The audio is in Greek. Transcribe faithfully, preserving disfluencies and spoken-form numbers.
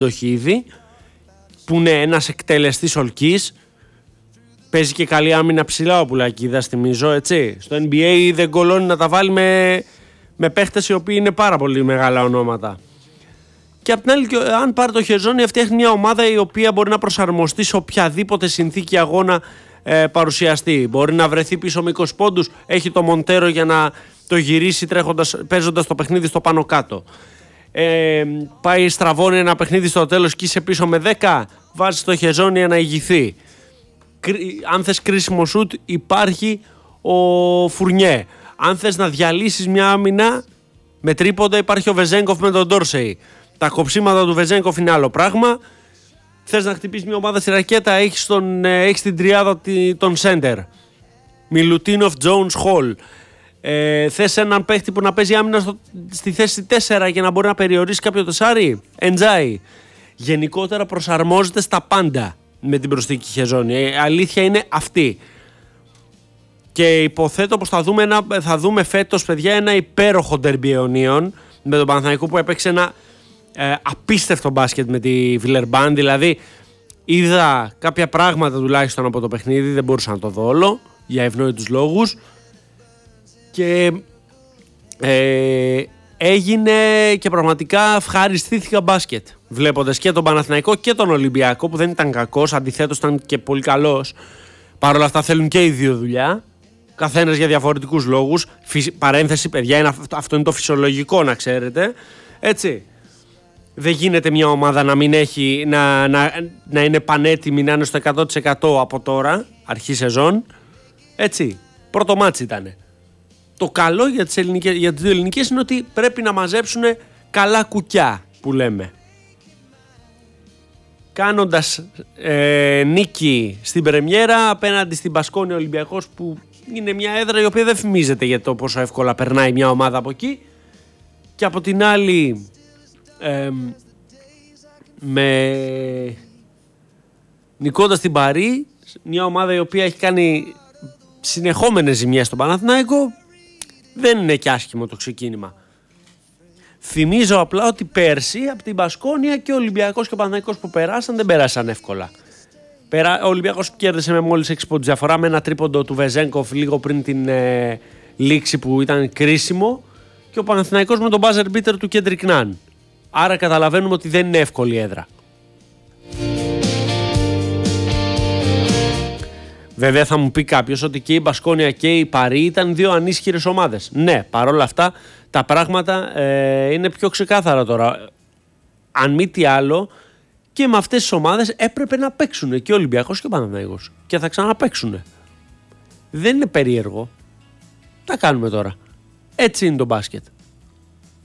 Ντοχίδη, που είναι ένας εκτελεστής ολκής. Παίζει και καλή άμυνα ψηλά ο Πουλακίδας, θυμίζω, έτσι. Στο N B A δεν κολώνει να τα βάλει με, με παίχτες οι οποίοι είναι πάρα πολύ μεγάλα ονόματα. Και απ' την άλλη, αν πάρει το Χεζόνια, φτιάχνει μια ομάδα η οποία μπορεί να προσαρμοστεί σε οποιαδήποτε συνθήκη αγώνα ε, παρουσιαστεί. Μπορεί να βρεθεί πίσω με είκοσι πόντους, έχει το Μοντέρο για να το γυρίσει τρέχοντας, παίζοντας το παιχνίδι στο πάνω κάτω. Ε, πάει στραβώνει ένα παιχνίδι στο τέλος και είσαι πίσω με δέκα, βάζει το Χεζόνια να ηγηθεί. Αν θες κρίσιμο σουτ, υπάρχει ο Φουρνιέ. Αν θες να διαλύσεις μια άμυνα με τρίποντα, υπάρχει ο Βεζέγκοφ με τον Ντόρσεϊ. Τα κοψίματα του Βεζέγκοφ είναι άλλο πράγμα. Θες να χτυπήσεις μια ομάδα στη ρακέτα, έχεις, τον, έχεις την τριάδα των σέντερ. Μιλουτίνοφ, Τζόουνς, Χολ. Ε, θες έναν παίχτη που να παίζει άμυνα στο, στη θέση τέσσερα για να μπορεί να περιορίσει κάποιο τεσάρι. Εντζάι. Γενικότερα προσαρμόζεται στα πάντα με την προσθήκη Χεζόνια. Η αλήθεια είναι αυτή. Και υποθέτω πως θα δούμε, ένα, θα δούμε φέτος, παιδιά, ένα υπέροχο ντερμπι αιωνίων με τον Παναθηναϊκό που έπαιξε ένα ε, απίστευτο μπάσκετ με τη Βιλερμπάν. Δηλαδή είδα κάποια πράγματα τουλάχιστον από το παιχνίδι, δεν μπορούσα να το δω όλο για ευνόητους λόγους. Και ε, έγινε και πραγματικά ευχαριστήθηκα μπάσκετ βλέποντας και τον Παναθηναϊκό και τον Ολυμπιακό, που δεν ήταν κακός, αντιθέτως ήταν και πολύ καλός. Παρ' όλα αυτά θέλουν και οι δύο δουλειά, καθένας για διαφορετικούς λόγους. Φυσ... παρένθεση, παιδιά, είναι, αυτό είναι το φυσιολογικό, να ξέρετε, έτσι. Δεν γίνεται μια ομάδα να μην έχει, να, να, να είναι πανέτοιμη, να είναι στο εκατό τοις εκατό από τώρα, αρχή σεζόν, έτσι. Πρώτο μάτσι ήτανε. Το καλό για τις, ελληνικές, για τις δύο ελληνικές είναι ότι πρέπει να μαζέψουν καλά κουκιά, που λέμε. Κάνοντας ε, νίκη στην πρεμιέρα απέναντι στην Μπασκόνια Ολυμπιακός, που είναι μια έδρα η οποία δεν φημίζεται για το πόσο εύκολα περνάει μια ομάδα από εκεί. Και από την άλλη ε, με νικώντας την Παρί, μια ομάδα η οποία έχει κάνει συνεχόμενες ζημιές στον Παναθηναϊκό, δεν είναι και άσχημο το ξεκίνημα. Θυμίζω απλά ότι πέρσι από την Μπασκόνια και ο Ολυμπιακός και ο Παναθηναϊκός που περάσαν δεν πέρασαν εύκολα. Ο Ολυμπιακός κέρδισε με μόλις έξι πόντους διαφορά, με ένα τρίποντο του Βεζέγκοφ λίγο πριν την ε, λήξη που ήταν κρίσιμο, και ο Παναθηναϊκός με τον buzzer beater του Κέντρικ Ναν. Άρα καταλαβαίνουμε ότι δεν είναι εύκολη έδρα. Βέβαια θα μου πει κάποιος ότι και η Μπασκόνια και η Παρί ήταν δύο ανίσχυρες ομάδες. Ναι, παρόλα αυτά τα πράγματα ε, είναι πιο ξεκάθαρα τώρα. Αν μη τι άλλο, και με αυτές τις ομάδες έπρεπε να παίξουν και ο Ολυμπιακός και ο Παναθηναϊκός. Και θα ξαναπαίξουν. Δεν είναι περίεργο. Τα κάνουμε τώρα. Έτσι είναι το μπάσκετ.